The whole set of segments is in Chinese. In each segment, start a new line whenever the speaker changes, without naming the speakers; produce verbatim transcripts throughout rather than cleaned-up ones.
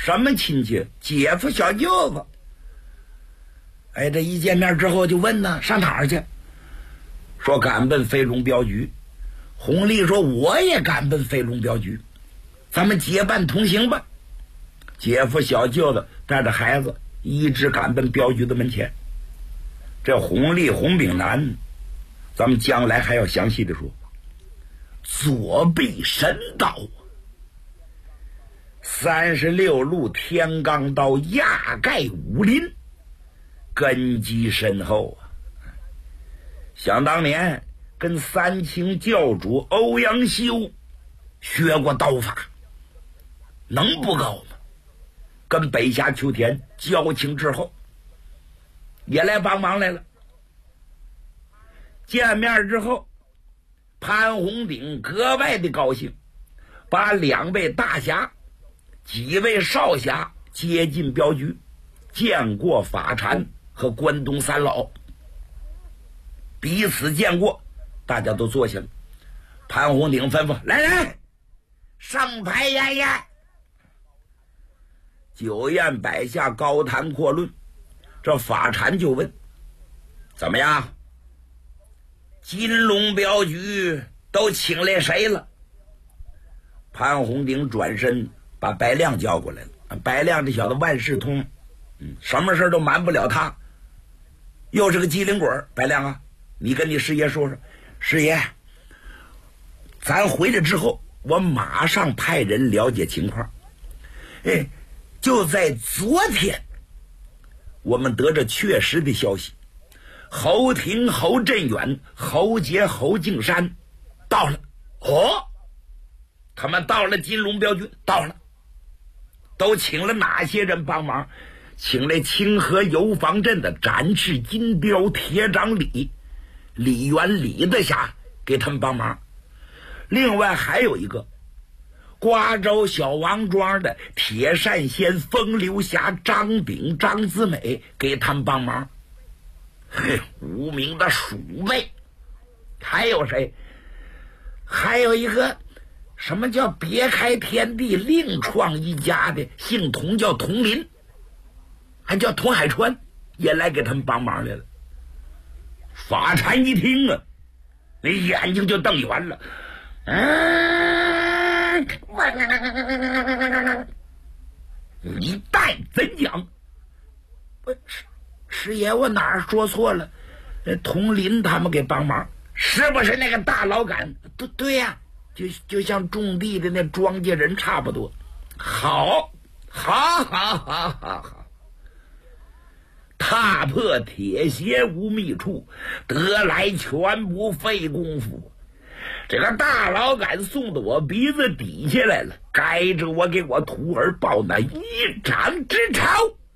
什么亲戚？姐夫小舅子。哎，这一见面之后就问呢，上哪儿去？说赶奔飞龙镖局。弘历说我也赶奔飞龙镖局，咱们结伴同行吧。姐夫小舅子带着孩子一直赶奔镖局的门前。这弘历洪炳南咱们将来还要详细的说。左臂神刀，三十六路天罡刀压盖武林，根基深厚啊。想当年跟三清教主欧阳修学过刀法，能不高吗？跟北峡秋田交情之后，也来帮忙来了。见面之后，潘洪鼎格外的高兴，把两位大侠、几位少侠接进镖局，见过法禅和关东三老。彼此见过，大家都坐下了。潘洪鼎吩咐：“来来，上牌宴宴。”酒宴摆下，高谈阔论。这法禅就问：“怎么样？金龙镖局都请来谁了？”潘洪鼎转身把白亮叫过来了。白亮这小子万事通，嗯，什么事都瞒不了他，又是个机灵鬼。白亮啊，你跟你师爷说说。师爷，咱回来之后，我马上派人了解情况。哎，就在昨天，我们得着确实的消息，侯廷、侯振远、侯杰、侯敬山到了。哦，他们到了金龙镖局，到了。都请了哪些人帮忙？请来清河游防镇的展翅金镖铁掌李李元李的侠给他们帮忙。另外还有一个瓜州小王庄的铁扇仙风流侠张炳张子美给他们帮忙。嘿，无名的鼠辈。还有谁？还有一个什么叫别开天地另创一家的，姓童叫童林，还叫童海川，也来给他们帮忙来了。法禅一听啊，那眼睛就瞪圆了。嗯，你待怎讲？师师爷，我哪儿说错了？童林他们给帮忙，是不是那个大老杆？对对呀、啊，就就像种地的那庄稼人差不多。好，好，好，好，好，好。踏破铁鞋无觅处，得来全不费功夫。这个大老杆送到我鼻子底下来了，该着我给我徒儿报那一掌之仇。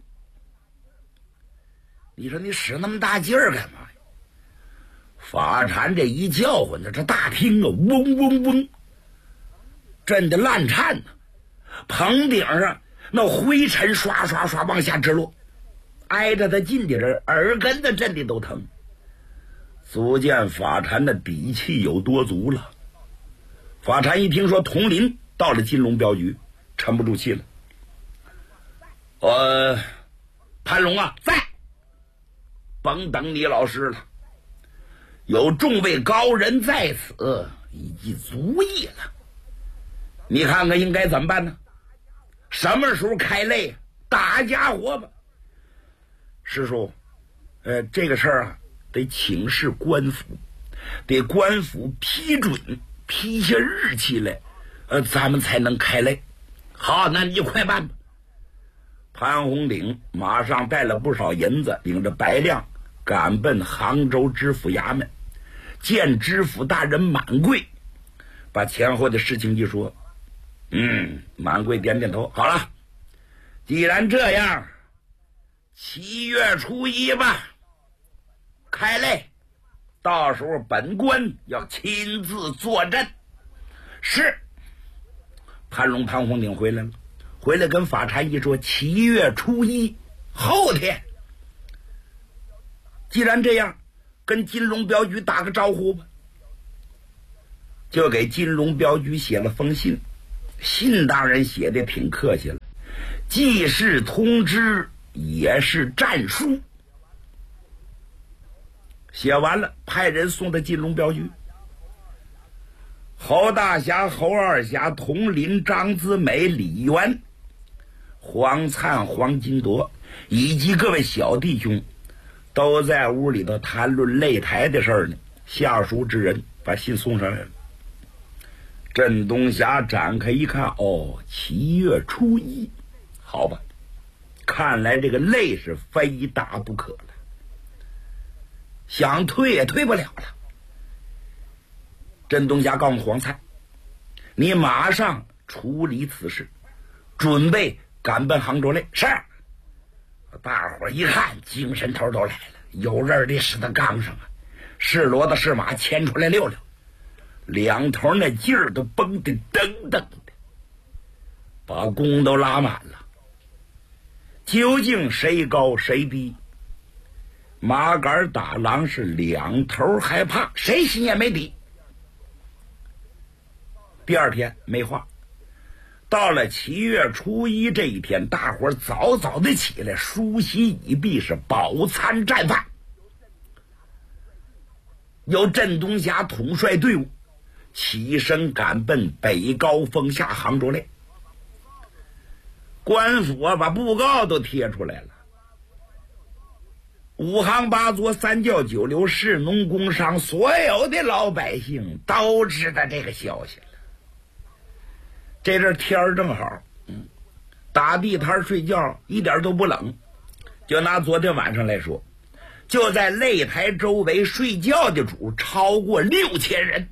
你说你使那么大劲儿干嘛呀？法禅这一叫唤呢，这大厅啊，嗡嗡嗡，震得烂颤呢。棚顶上那灰尘刷刷刷往下直落，挨着他近的人耳根子震的都疼。足见法禅的底气有多足了。法禅一听说童林到了金龙镖局，沉不住气了。呃，潘龙啊，在，甭等你老师了，有众位高人在此，已经足矣了。你看看应该怎么办呢？什么时候开擂？大家伙吧。师叔，呃，这个事儿啊，得请示官府，得官府批准，批下日期来，呃，咱们才能开擂。好，那你就快办吧。潘洪鼎马上带了不少银子，领着白亮赶奔杭州知府衙门，见知府大人满贵，把前后的事情一说。嗯，满贵点点头，好了，既然这样，七月初一吧，开擂，到时候本官要亲自坐镇。是。潘龙潘洪鼎回来了，回来跟法禅一说，七月初一，后天。既然这样，跟金龙镖局打个招呼吧。就给金龙镖局写了封信，信当然写的挺客气了， 既是通知，也是战书。写完了，派人送到金龙镖局。侯大侠、侯二侠、佟林、张子美、李元、黄灿、黄金铎以及各位小弟兄都在屋里头谈论擂台的事儿呢。下属之人把信送上来了。镇东霞展开一看，哦，七月初一，好吧，看来这个擂是非打不可了，想退也退不了了。镇东霞告诉黄灿，你马上处理此事，准备赶奔杭州擂。是。大伙一看，精神头都来了，有人的使他杠上啊，是骡子是马牵出来溜溜，两头那劲儿都绷得噔噔的，把弓都拉满了。究竟谁高谁低？马杆打狼是两头害怕，谁心也没底。第二天没话，到了七月初一这一天，大伙早早的起来，梳洗已毕，是饱餐战饭。由镇东霞统帅队伍起身赶奔北高峰下杭州擂。官府啊，把布告都贴出来了，五行八作、三教九流、士农工商，所有的老百姓都知道这个消息了。这阵天儿正好，嗯，打地摊睡觉一点都不冷。就拿昨天晚上来说，就在擂台周围睡觉的主超过六千人，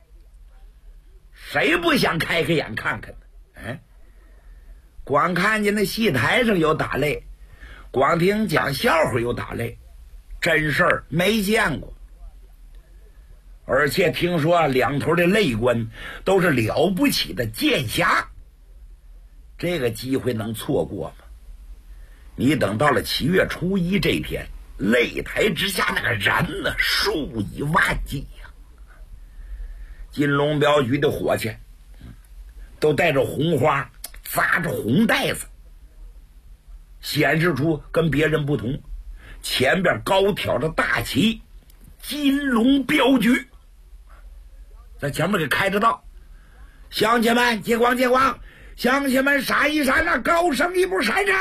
谁不想开开眼看看呢？哎，光看见那戏台上有打擂，光听讲笑话有打擂，真事儿没见过。而且听说两头的擂官都是了不起的剑侠，这个机会能错过吗？你等到了七月初一这天，擂台之下那个人呢，数以万计呀、啊。金龙镖局的伙计都带着红花，扎着红带子，显示出跟别人不同。前边高挑着大旗，金龙镖局在前面给开着道，乡亲们接光接光，乡亲们闪一闪，那高升一步闪着。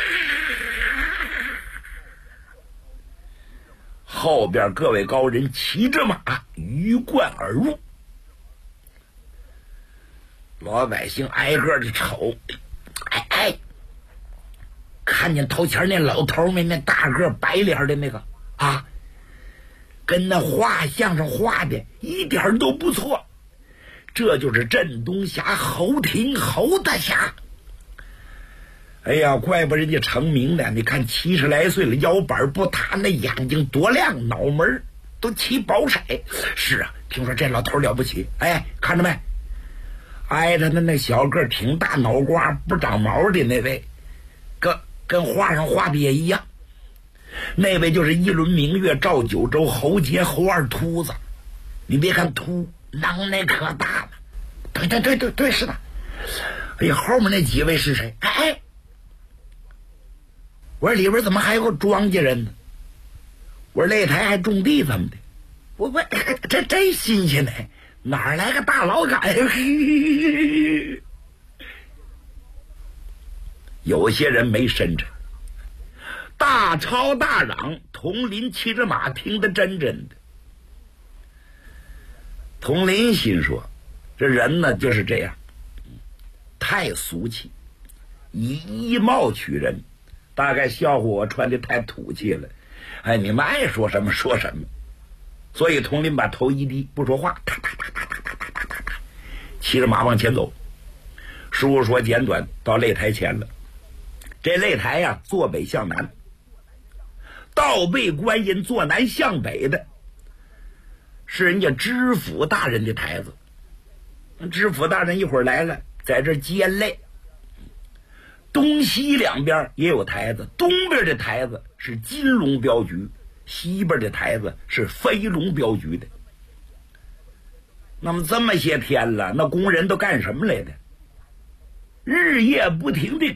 后边各位高人骑着马鱼贯而入，老百姓挨个的瞅，哎哎，看见头前那老头没？那大个白脸的那个啊，跟那画像上画的一点都不错，这就是镇东霞侯廷侯大侠。哎呀，怪不人家成名了！你看七十来岁了，腰板不塌，那眼睛多亮，脑门都起宝色。是啊，听说这老头了不起。哎，看着没？挨着的那小个挺大脑瓜不长毛的那位，跟跟画上画的也一样。那位就是一轮明月照九州侯杰侯二秃子。你别看秃，能耐可大了。对对对对对，是的。哎呀，后面那几位是谁？哎哎。我说里边怎么还有个庄稼人呢？我说擂台还种地怎么的？我我这真新鲜呢，哪来个大老杆？有些人没深沉，大吵大嚷，佟林骑着马听得真真的。佟林心说，这人呢就是这样，太俗气，以衣帽取人。大概笑话我穿的太土气了，哎，你们爱说什么说什么。所以佟林把头一低，不说话，踏踏踏踏踏踏踏踏踏踏，骑着马往前走。书说简短，到擂台前了。这擂台呀、啊，坐北向南，倒背观音坐南向北的，是人家知府大人的台子。知府大人一会儿来了，在这接擂。东西两边也有台子，东边的台子是金龙镖局，西边的台子是飞龙镖局的。那么这么些天了，那工人都干什么来的？日夜不停的